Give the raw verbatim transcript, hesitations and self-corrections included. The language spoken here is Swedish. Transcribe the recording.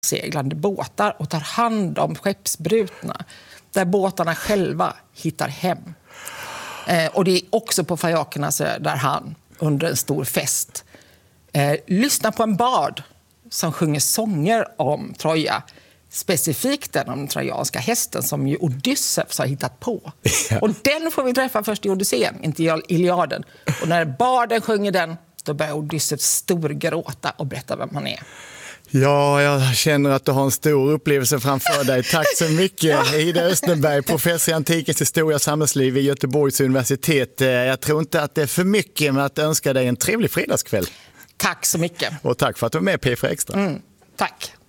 seglande båtar och tar hand om skeppsbrutna. Där båtarna själva hittar hem. Eh, och det är också på Fajakernas ö där han under en stor fest eh, lyssnar på en bard som sjunger sånger om Troja. Specifikt den om den trojanska hästen som ju Odysseus har hittat på. Ja. Och den får vi träffa först i Odysseen, inte i Iliaden. Och när barden sjunger den, då börjar Odysseus storgråta och berätta vem han är. Ja, jag känner att du har en stor upplevelse framför dig. Tack så mycket, Ida Östenberg, professor i antikens historia och samhällsliv vid Göteborgs universitet. Jag tror inte att det är för mycket med att önska dig en trevlig fredagskväll. Tack så mycket. Och tack för att du är med P fyra Extra. Mm, tack.